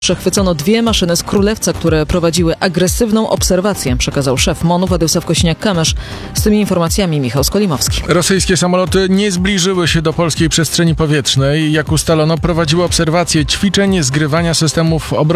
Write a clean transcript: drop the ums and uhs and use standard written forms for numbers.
Przechwycono 2 maszyny z Królewca, które prowadziły agresywną obserwację, przekazał szef MON-u Władysław Kosiniak-Kamysz. Z tymi informacjami Michał Skolimowski. Rosyjskie samoloty nie zbliżyły się do polskiej przestrzeni powietrznej. Jak ustalono, prowadziły obserwacje ćwiczeń zgrywania systemów obrony